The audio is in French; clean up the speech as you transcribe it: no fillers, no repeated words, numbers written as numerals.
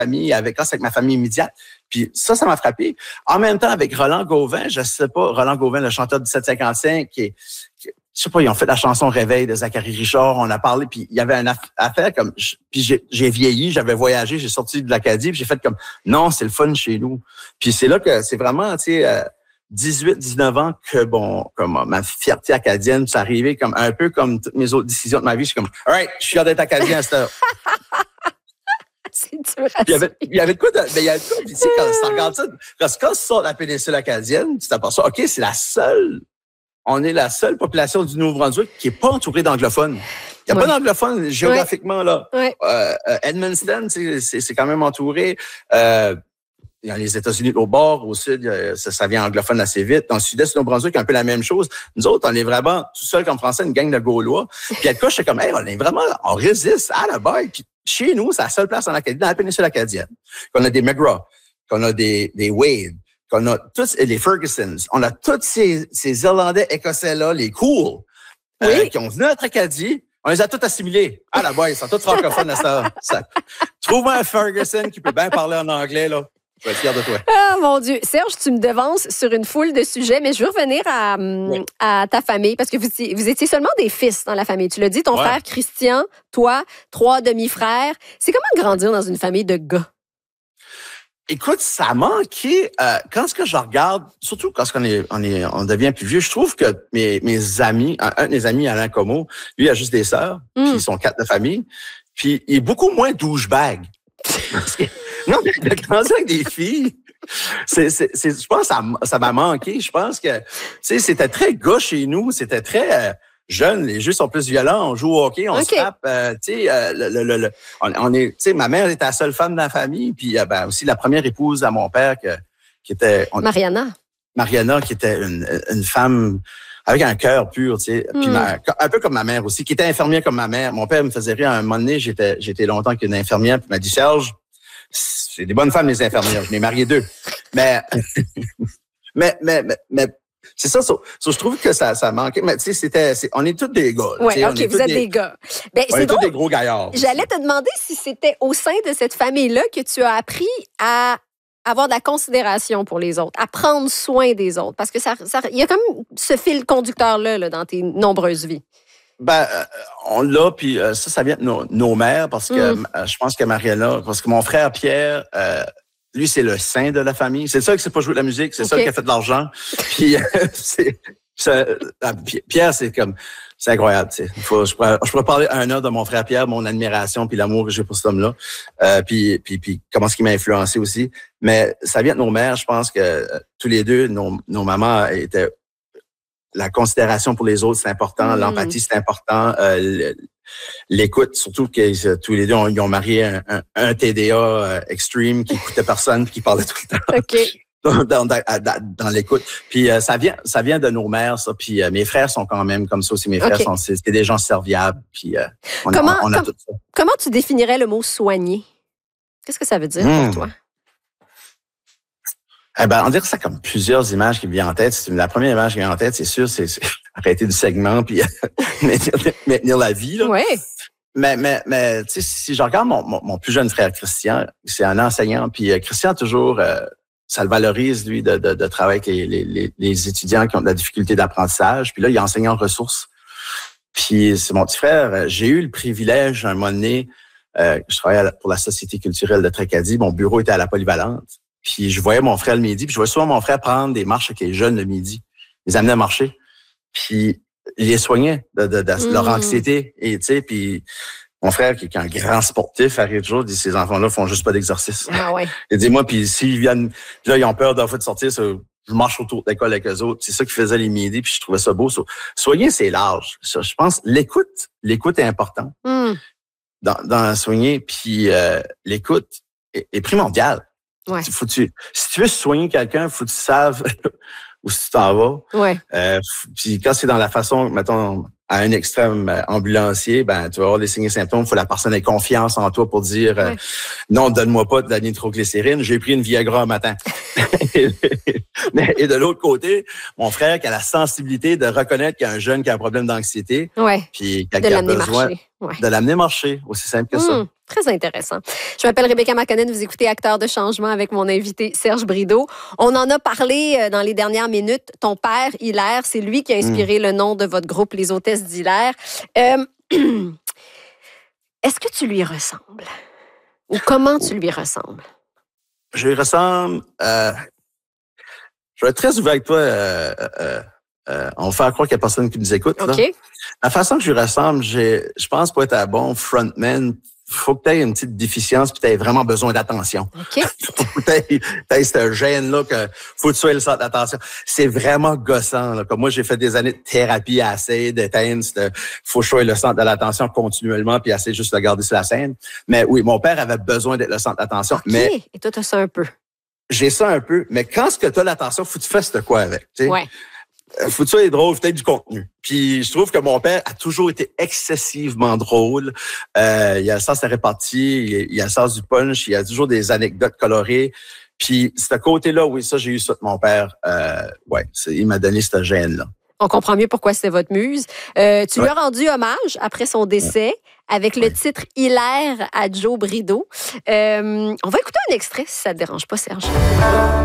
famille, avec ma famille immédiate. Puis ça m'a frappé. En même temps, avec Roland Gauvin, je sais pas, Roland Gauvin, le chanteur du 755, je sais pas, ils ont fait la chanson Réveil de Zachary Richard, on a parlé, puis il y avait une affaire comme, puis j'ai vieilli, j'avais voyagé, j'ai sorti de l'Acadie, puis j'ai fait comme, non, c'est le fun chez nous. Puis c'est là que c'est vraiment, tu sais, 18, 19 ans que, comme ma fierté acadienne, c'est arrivé comme un peu comme toutes mes autres décisions de ma vie, je suis comme, all right, je suis fier d'être acadien à cette heure. C'est dur à il y avait de quoi il y a de quoi, tu sais, quand tu regardes ça, parce que quand tu sors de la péninsule acadienne, tu t'aperçois, OK, on est la seule population du Nouveau-Brunswick qui est pas entourée d'anglophones. Il n'y a pas d'anglophones géographiquement, là. Ouais. Edmundston, c'est quand même entouré. Il y a les États-Unis au bord, au sud, ça vient anglophone assez vite. Dans le sud-est du Nouveau-Brunswick, un peu la même chose. Nous autres, on est vraiment tout seul comme Français, une gang de Gaulois. Puis à quoi, je suis comme, hey, on résiste à la base. Puis chez nous, c'est la seule place en Acadie, dans la péninsule acadienne, qu'on a des McGraw, qu'on a des Wade, qu'on a tous les Fergusons. On a tous ces Irlandais écossais-là, les cool, qui ont venu à notre Acadie. On les a tous assimilés. Ah, là-bas, ils sont tous francophones à ça. Trouve-moi un Ferguson qui peut bien parler en anglais, là. Je vais être fier de toi. Ah, mon Dieu. Serge, tu me devances sur une foule de sujets, mais je veux revenir à ta famille, parce que vous étiez seulement des fils dans la famille. Tu l'as dit, ton frère Christian, toi, 3 demi-frères. C'est comment grandir dans une famille de gars? Écoute, ça a manqué. Quand ce que je regarde, surtout quand on devient plus vieux, je trouve que mes amis, un de mes amis, Alain Comeau, lui, il a juste des sœurs, puis ils sont 4 de famille, puis il est beaucoup moins douchebag. Non, mais de grandir avec des filles, je pense que ça m'a manqué. Je pense que, tu sais, c'était très gars chez nous, c'était très jeune. Les jeux sont plus violents, on joue au hockey, on se frappe. Tu sais, on est, tu sais, ma mère était la seule femme de la famille, puis aussi la première épouse à mon père qui était Mariana, qui était une femme avec un cœur pur, tu sais, puis un peu comme ma mère aussi, qui était infirmière comme ma mère. Mon père me faisait rire à un moment donné, j'étais longtemps avec une infirmière, puis il m'a dit, Serge, c'est des bonnes femmes, les infirmières. Je n'ai marié 2. Mais c'est ça. Je trouve que ça manquait. Mais tu sais, on est tous des gars. Oui, OK, vous êtes des gars. Ben, on est tous des gros gaillards. J'allais te demander si c'était au sein de cette famille-là que tu as appris à avoir de la considération pour les autres, à prendre soin des autres. Parce que il y a comme ce fil conducteur-là là, dans tes nombreuses vies. On l'a, puis ça vient de nos mères, parce que je pense que Mariana, parce que mon frère Pierre, lui, c'est le saint de la famille. C'est ça qui sait pas jouer de la musique, c'est ça qui a fait de l'argent. Puis Pierre, c'est incroyable. Tu sais. Je pourrais parler 1 heure de mon frère Pierre, mon admiration, puis l'amour que j'ai pour cet homme-là, puis comment ce qui m'a influencé aussi. Mais ça vient de nos mères. Je pense que tous les deux, nos mamans étaient. La considération pour les autres, c'est important. L'empathie, c'est important. L'écoute, surtout que tous les deux, ils ont marié un TDA extreme qui écoutait personne et qui parlait tout le temps. OK. Dans l'écoute. Puis ça vient de nos mères, ça. Puis mes frères sont quand même comme ça aussi. Mes frères c'est des gens serviables. Puis on a tout ça. Comment tu définirais le mot soigner? Qu'est-ce que ça veut dire pour toi? On dirait que ça comme plusieurs images qui me viennent en tête. La première image qui me vient en tête, c'est sûr, c'est arrêter du segment puis maintenir la vie. Là. Ouais. Mais tu sais, si je regarde mon plus jeune frère Christian, c'est un enseignant, puis Christian toujours, ça le valorise lui de travailler avec les étudiants qui ont de la difficulté d'apprentissage. Puis là, il est enseignant en ressources. Puis c'est mon petit frère. J'ai eu le privilège un moment donné, je travaillais pour la Société culturelle de Tracadie. Mon bureau était à la Polyvalente. Puis je voyais mon frère le midi, puis je voyais souvent mon frère prendre des marches avec les jeunes le midi. Ils les amenaient à marcher. Puis il les soignait de leur anxiété. Et tu sais, puis mon frère, qui est un grand sportif, arrive toujours, dit ces enfants-là font juste pas d'exercice. Ah ouais. Il dit moi, puis s'ils viennent, là, ils ont peur d'un fois de sortir, je marche autour de l'école avec eux autres. C'est ça qu'ils faisaient les midis, puis je trouvais ça beau. Soigner, c'est large. Ça, je pense, l'écoute est important dans soigner, puis l'écoute est primordiale. Ouais. Si tu veux soigner quelqu'un, faut que tu saves où tu t'en vas. Ouais. Puis quand c'est dans la façon, mettons, à un extrême ambulancier, tu vas avoir des signes et symptômes. Il faut que la personne ait confiance en toi pour dire non, donne-moi pas de la nitroglycérine, j'ai pris une Viagra un matin. Et de l'autre côté, mon frère qui a la sensibilité de reconnaître qu'il y a un jeune qui a un problème d'anxiété, puis qui a besoin de l'amener marcher, aussi simple que ça. Très intéressant. Je m'appelle Rebecca McConnell, vous écoutez Acteurs de changement avec mon invité Serge Brideau. On en a parlé dans les dernières minutes. Ton père, Hilaire, c'est lui qui a inspiré le nom de votre groupe, Les Hôtesses d'Hilaire. Est-ce que tu lui ressembles? Ou comment tu lui ressembles? Je lui ressemble... je vais être très ouvert avec toi. On va faire croire qu'il n'y a personne qui nous écoute. OK. Là. La façon que je lui ressemble, je pense pour être un bon frontman, il faut que tu aies une petite déficience puis tu aies vraiment besoin d'attention. OK. Faut que tu aies ce gène-là que faut que tu sois le centre d'attention. C'est vraiment gossant. Là. Comme moi, j'ai fait des années de thérapie à essayer d'éteindre. Faut que je sois le centre de l'attention continuellement puis essayer juste de garder sur la scène. Mais oui, mon père avait besoin d'être le centre d'attention. OK. Mais et toi, tu as ça un peu. J'ai ça un peu. Mais quand ce que tu as l'attention, faut que tu fasses de quoi avec. T'sais? Ouais. Faut que tu sois drôle, peut-être du contenu. Puis je trouve que mon père a toujours été excessivement drôle. Il a le sens de la répartie, il a le sens du punch, il a toujours des anecdotes colorées. Puis ce côté-là, oui, ça, j'ai eu ça de mon père. Il m'a donné cette gêne-là. On comprend mieux pourquoi c'était votre muse. Tu lui as rendu hommage après son décès avec le titre « Hilaire » à Joe Brideau. On va écouter un extrait, si ça ne te dérange pas, Serge.